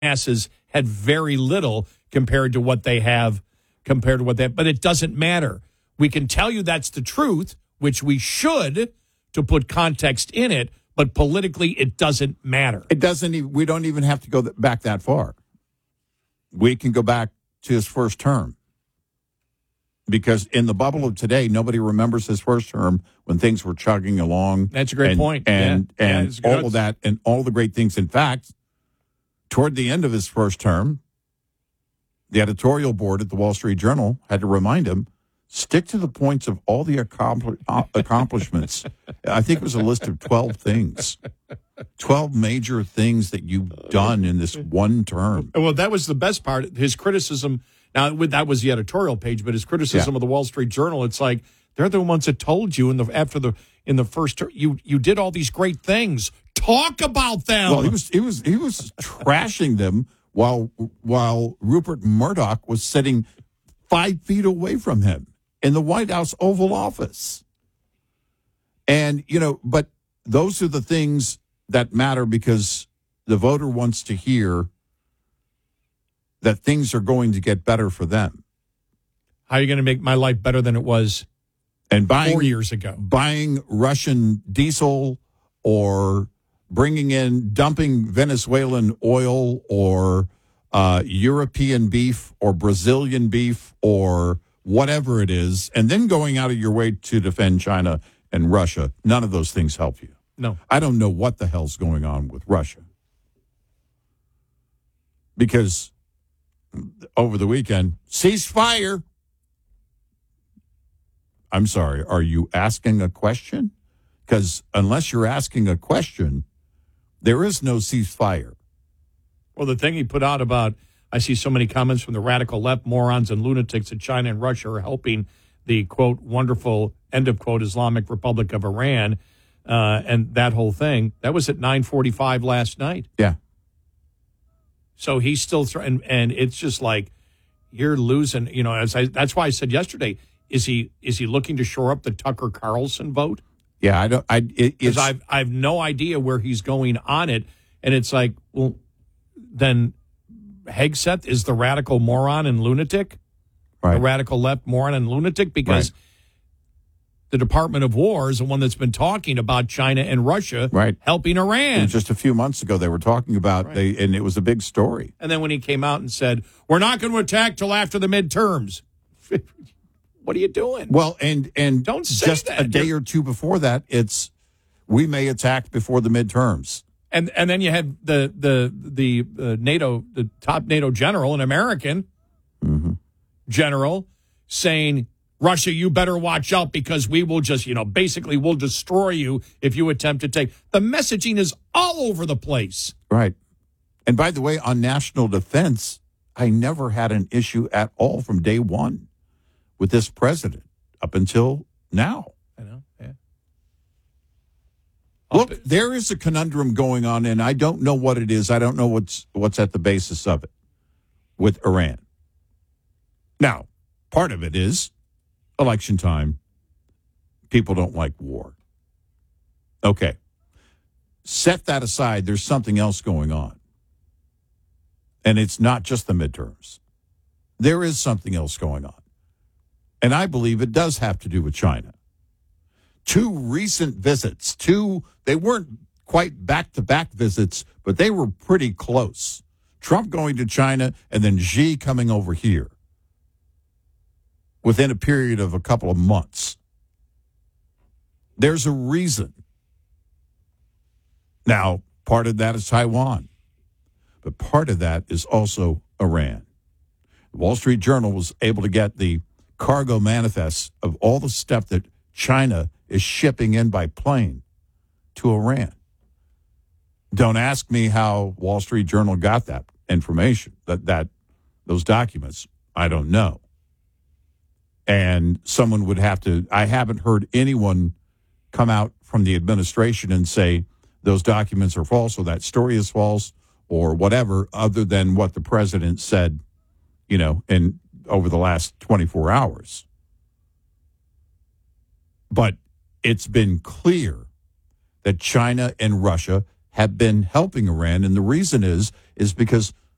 masses had very little compared to what they have, but it doesn't matter. We can tell you that's the truth, which we should, to put context in it, but politically it doesn't matter. It doesn't even, we don't even have to go back that far. We can go back to his first term. Because in the bubble of today, nobody remembers his first term when things were chugging along. That's a great point. And all of that and all the great things. In fact, toward the end of his first term, the editorial board at the Wall Street Journal had to remind him, stick to the points of all the accomplishments. I think it was a list of 12 things. 12 major things that you've done in this one term. Well, that was the best part. His criticism, now that was the editorial page, but his criticism of the Wall Street Journal, it's like they're the ones that told you in the first term, you did all these great things. Talk about them. Well, he was trashing them while Rupert Murdoch was sitting 5 feet away from him in the White House Oval Office. And, but those are the things that matter because the voter wants to hear that things are going to get better for them. How are you going to make my life better than it was 4 years ago? Buying Russian diesel or dumping Venezuelan oil or European beef or Brazilian beef or whatever it is, and then going out of your way to defend China and Russia. None of those things help you. No. I don't know what the hell's going on with Russia. Because over the weekend, ceasefire. I'm sorry, are you asking a question? Because unless you're asking a question, there is no ceasefire. Well, the thing he put out about, I see so many comments from the radical left, morons and lunatics that China and Russia are helping the, quote, wonderful, end of quote, Islamic Republic of Iran, and that whole thing. That was at 9:45 last night. Yeah. So he's still, and it's just like, you're losing, that's why I said yesterday, is he looking to shore up the Tucker Carlson vote? Yeah, because I have no idea where he's going on it. And it's like, well, then Hegseth is the radical moron and lunatic, right? The radical left moron and lunatic, because the Department of War is the one that's been talking about China and Russia helping Iran. Just a few months ago, they were talking about, and it was a big story. And then when he came out and said, we're not going to attack till after the midterms. What are you doing? Well, and don't say just that. A day or two before that, it's we may attack before the midterms. And then you had the NATO, the top NATO general, an American general, saying, Russia, you better watch out because we will just, basically we'll destroy you if you attempt to take. The messaging is all over the place. Right. And by the way, on national defense, I never had an issue at all from day one with this president up until now. I know, yeah. Look, there is a conundrum going on, and I don't know what it is. I don't know what's at the basis of it with Iran. Now, part of it is election time. People don't like war. Okay. Set that aside. There's something else going on. And it's not just the midterms. There is something else going on. And I believe it does have to do with China. 2 recent visits, they weren't quite back-to-back visits, but they were pretty close. Trump going to China and then Xi coming over here within a period of a couple of months. There's a reason. Now, part of that is Taiwan, but part of that is also Iran. The Wall Street Journal was able to get the cargo manifests of all the stuff that China is shipping in by plane to Iran. Don't ask me how Wall Street Journal got that information, that those documents. I don't know. And someone would have to, I haven't heard anyone come out from the administration and say those documents are false or that story is false or whatever, other than what the president said, in over the last 24 hours. But it's been clear that China and Russia have been helping Iran, and the reason is because